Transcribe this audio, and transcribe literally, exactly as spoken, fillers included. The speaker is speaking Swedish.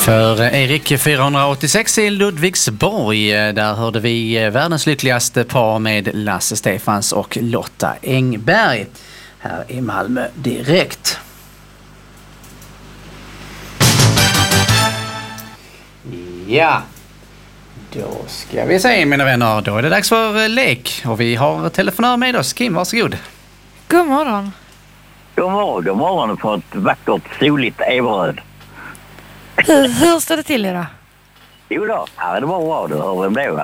För Erik fyrahundraåttiosex i Ludvigsborg, där hörde vi världens lyckligaste par med Lasse Stefans och Lotta Engberg här i Malmö direkt. Ja, då ska vi se mina vänner, då är det dags för lek och vi har telefonör med oss. Kim, varsågod. God morgon. God morgon, god morgon på ett vackert, soligt Everöd. Hur, hur står det till idag? Jo då, här är det bara bra, du hör vem det är, va?